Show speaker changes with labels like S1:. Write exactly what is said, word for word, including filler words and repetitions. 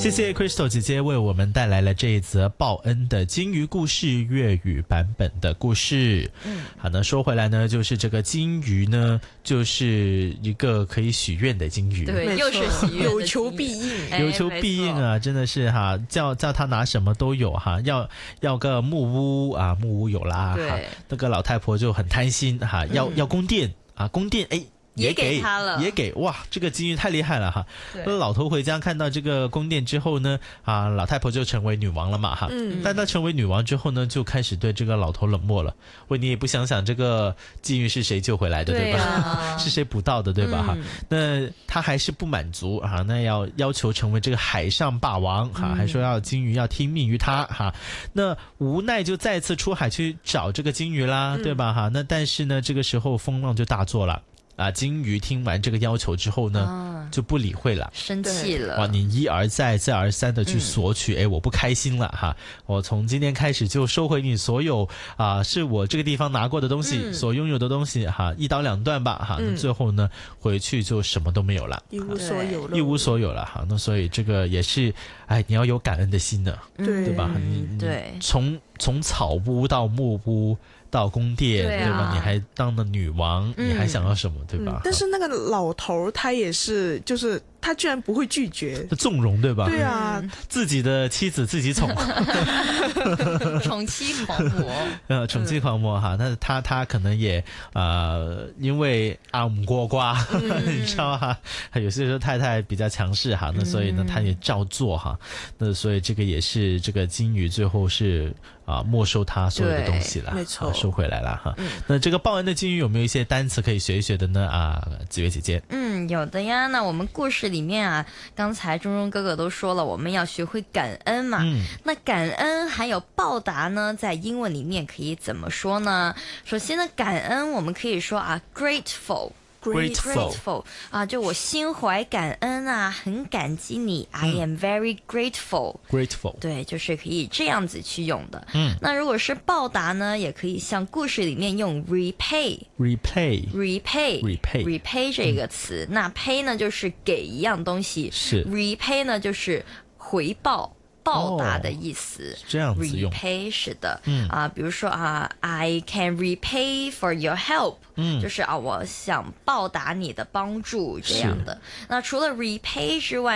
S1: 谢谢 Crystal 姐姐为我们带来了这一则报恩的金鱼故事粤语版本的故事。嗯，好，那说回来呢，就是这个金鱼呢，就是一个可以许愿的金鱼。
S2: 对，又是许愿，
S3: 有求必应，
S1: 有求必应啊，真的是哈，叫叫他拿什么都有哈，要要个木屋啊，木屋有啦，哈，那个老太婆就很贪心哈，要、嗯、要宫殿啊，宫殿哎。
S2: 也给他了，
S1: 也给哇！这个金鱼太厉害了哈！老头回家看到这个宫殿之后呢，啊，老太婆就成为女王了嘛哈。嗯。但她成为女王之后呢，就开始对这个老头冷漠了。喂，你也不想想这个金鱼是谁救回来的，对吧？对啊、是谁捕到的，对吧？哈、嗯。那他还是不满足啊，那要要求成为这个海上霸王哈、嗯，还说要金鱼要听命于他哈。那无奈就再次出海去找这个金鱼啦，嗯、对吧？哈。那但是呢，这个时候风浪就大作了。啊，金鱼听完这个要求之后呢、啊、就不理会了，
S2: 生气了。
S1: 哇，你一而再再而三的去索取，哎、嗯，我不开心了哈，我从今天开始就收回你所有啊，是我这个地方拿过的东西、嗯、所拥有的东西哈，一刀两断吧哈、嗯。那最后呢，回去就什么都没有了，
S3: 一无所有了，
S1: 一无所有了哈。那所以这个也是，哎，你要有感恩的心呢，
S3: 对
S1: 对吧？你
S2: 对，
S1: 从从草屋到木屋。到宫殿 对,、啊、对吧？你还当了女王、嗯，你还想要什么，对吧？
S3: 嗯、但是那个老头他也是，就是他居然不会拒绝，
S1: 纵容，对吧？
S3: 对啊，
S1: 嗯、自己的妻子自己宠，
S2: 宠妻狂魔，
S1: 呃，宠妻狂魔哈。那他他可能也呃，因为啊唔过瓜，嗯、你知道哈，有些时候太太比较强势哈，那所以呢，他也照做哈。那所以这个也是这个金鱼最后是。啊，没收他所有的东西了，
S3: 没错，
S1: 收回来了哈、嗯。那这个报恩的金鱼有没有一些单词可以学一学的呢？啊，紫月姐姐，
S2: 嗯，有的呀。那我们故事里面啊，刚才钟钟哥哥都说了，我们要学会感恩嘛。嗯、那感恩还有报答呢，在英文里面可以怎么说呢？首先呢，感恩我们可以说啊 ，grateful。Grateful, grateful 啊，就我心怀感恩啊，很感激你、嗯、I am very grateful.
S1: Grateful，
S2: 对，就是可以这样子去用的。嗯，那如果是报答呢，也可以像故事里面用 repay，repay，repay，repay 这个词。嗯、那 pay 呢，就是给一样东西，
S1: 是
S2: repay 呢，就是回报。报答的意思、
S1: 哦、这样子用
S2: repay 是的、嗯、啊，比如说啊 I can repay for your help、嗯、就是啊我想报答你的帮助这样的。那除了 repay 之外